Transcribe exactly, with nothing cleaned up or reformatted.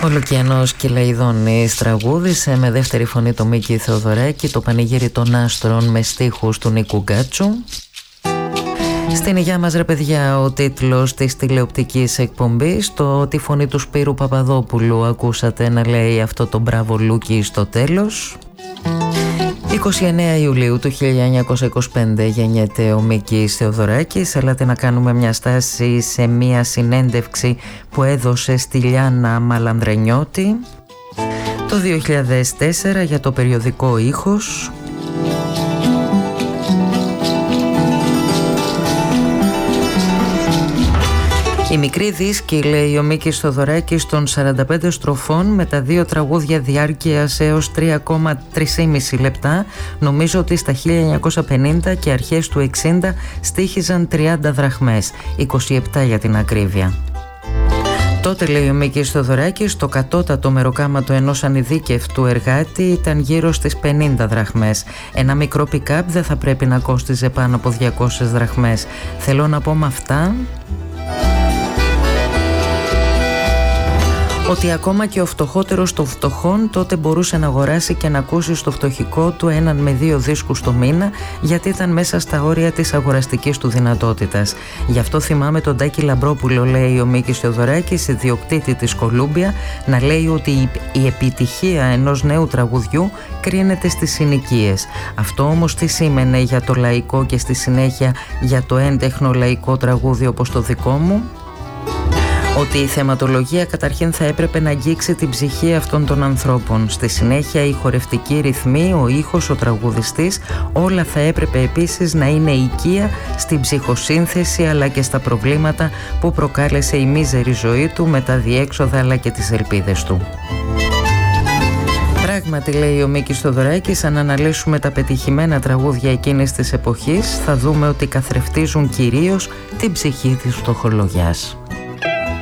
Ο Λουκιανός Κυλαϊδόνης τραγούδισε με δεύτερη φωνή το Μίκη Θεοδωράκη το Πανηγύρι των Άστρων με στίχους του Νίκου Γκάτσου. Στην υγειά μας ρε παιδιά, ο τίτλος της τηλεοπτικής εκπομπής, το τη φωνή του Σπύρου Παπαδόπουλου ακούσατε να λέει αυτό το μπράβο Λούκι στο τέλος. είκοσι εννέα Ιουλίου του χίλια εννιακόσια είκοσι πέντε γεννιέται ο Μίκης Θεοδωράκης. Έλατε να κάνουμε μια στάση σε μια συνέντευξη που έδωσε στη Λιάννα Μαλανδρενιώτη το δύο χιλιάδες τέσσερα για το περιοδικό Ήχος. Η μικρή δίσκη, λέει ο Μίκης Θεοδωράκης, των σαράντα πέντε στροφών με τα δύο τραγούδια διάρκειας έως τρία κόμμα τρία λεπτά, νομίζω ότι στα χίλια εννιακόσια πενήντα και αρχές του εξήντα στοίχιζαν τριάντα δραχμές, είκοσι επτά για την ακρίβεια. Τότε, λέει ο Μίκης Θεοδωράκης, το κατώτατο μεροκάματο ενός ανειδίκευτου εργάτη ήταν γύρω στις πενήντα δραχμές. Ένα μικρό πικάπ δεν θα πρέπει να κόστιζε πάνω από διακόσιες δραχμές. Θέλω να πω με αυτά ότι ακόμα και ο φτωχότερος των φτωχών τότε μπορούσε να αγοράσει και να ακούσει στο φτωχικό του έναν με δύο δίσκους το μήνα, γιατί ήταν μέσα στα όρια της αγοραστικής του δυνατότητας. Γι' αυτό θυμάμαι τον Τάκη Λαμπρόπουλο, λέει ο Μίκης Θεοδωράκης, ιδιοκτήτη της Κολούμπια, να λέει ότι η επιτυχία ενός νέου τραγουδιού κρίνεται στις συνοικίες. Αυτό όμως τι σήμαινε για το λαϊκό και στη συνέχεια για το έντεχνο λαϊκό τραγούδι όπως το δικό μου? Ότι η θεματολογία καταρχήν θα έπρεπε να αγγίξει την ψυχή αυτών των ανθρώπων. Στη συνέχεια η χορευτική ρυθμή, ο ήχος, ο τραγουδιστής, όλα θα έπρεπε επίσης να είναι οικεία στην ψυχοσύνθεση αλλά και στα προβλήματα που προκάλεσε η μίζερη ζωή του με τα διέξοδα αλλά και τις ελπίδες του. Πράγματι, λέει ο Μίκης Θεοδωράκης, αν αναλύσουμε τα πετυχημένα τραγούδια εκείνης της εποχής θα δούμε ότι καθρεφτίζουν κυρίως την ψυχή της φτωχολογιάς.